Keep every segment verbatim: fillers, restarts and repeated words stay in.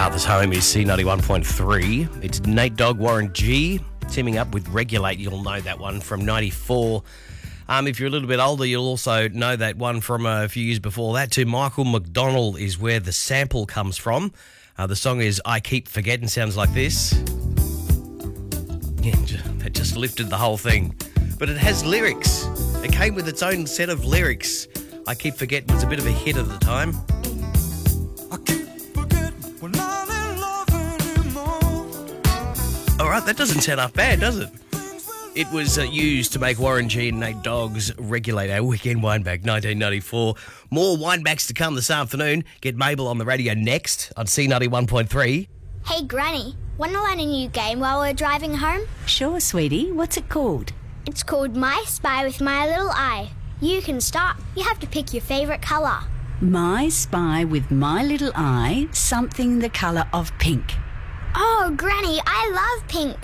Arthur's Home is C ninety-one point three. It's Nate Dogg, Warren G, teaming up with Regulate. You'll know that one from ninety-four. Um, if you're a little bit older, you'll also know that one from a few years before that too. Michael McDonald is where the sample comes from. Uh, the song is I Keep Forgetting, sounds like this. Yeah, that just lifted the whole thing. But it has lyrics. It came with its own set of lyrics. I Keep Forgetting was a bit of a hit at the time. I keep forgetting we're not in love anymore. All right, that doesn't sound half bad, does it? It was uh, used to make Warren G and Nate Dogg's Regulate our Weekend Wineback nineteen ninety-four. More winebacks to come this afternoon. Get Mabel on the radio next on C ninety-one point three. Hey, Granny, want to learn a new game while we're driving home? Sure, sweetie. What's it called? It's called My Spy with My Little Eye. You can start. You have to pick your favourite colour. My Spy with My Little Eye, something the colour of pink. Oh, Granny, I love pink.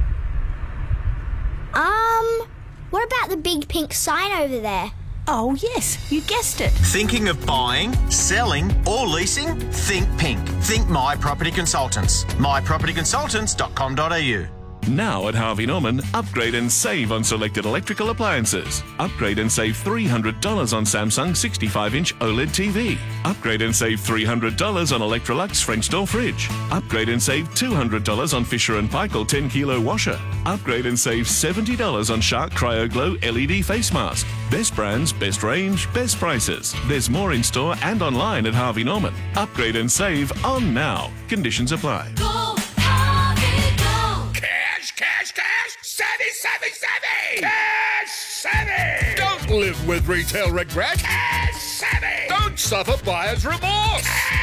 Um, what about the big pink sign over there? Oh, yes, you guessed it. Thinking of buying, selling or leasing? Think pink. Think My Property Consultants. my property consultants dot com dot a u. Now at Harvey Norman, upgrade and save on selected electrical appliances. Upgrade and save three hundred dollars on Samsung sixty-five inch OLED T V. Upgrade and save three hundred dollars on Electrolux French door fridge. Upgrade and save two hundred dollars on Fisher and Paykel ten kilo washer. Upgrade and save seventy dollars on Shark Cryo Glow L E D face mask. Best brands, best range, best prices. There's more in store and online at Harvey Norman. Upgrade and save on now. Conditions apply. Go, Harvey, go! Cash, cash, cash! Savvy, savvy, savvy! Cash savvy! Don't live with retail regret. Cash savvy! Don't suffer buyer's remorse. Cash